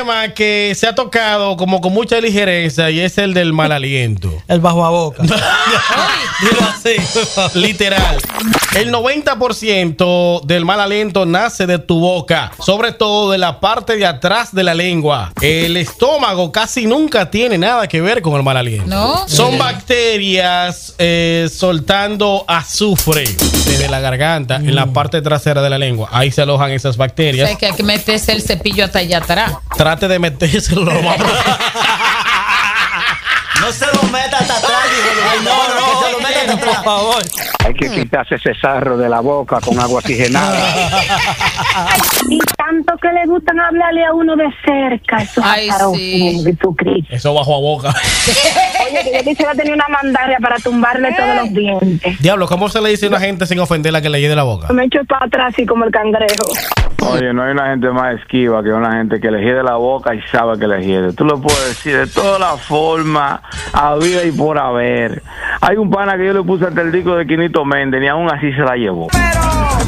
tema que se ha tocado como con mucha ligereza y es el del mal aliento. El bajo a boca. Dilo así. Literal. El 90% del mal aliento nace de tu boca, sobre todo de la parte de atrás de la lengua. El estómago casi nunca tiene nada que ver con el mal aliento. ¿No? Son bacterias soltando azufre desde la garganta en la parte trasera de la lengua. Ahí se alojan esas O bacterias. sea, que hay que meterse el cepillo hasta allá atrás. Trate de metérselo. No se lo meta hasta atrás, hijo. No, que se lo meta hasta atrás, por favor. Hay que quitarse ese sarro de la boca con agua oxigenada. Y tanto que le gustan hablarle a uno de cerca. Eso Ay, sí. Jesucristo. Eso bajo a boca. Oye, que yo quisiera tener una mandaria para tumbarle todos los dientes. Diablo, ¿cómo se le dice a una gente sin ofenderla que le llene la boca? Me echo para atrás así como el cangrejo. Oye, no hay una gente más esquiva que una gente que le hiede la boca y sabe que le hiede. Tú lo puedes decir de todas las formas, a vida y por haber. Hay un pana que yo le puse hasta el disco de Quinito Méndez y aún así se la llevó. Pero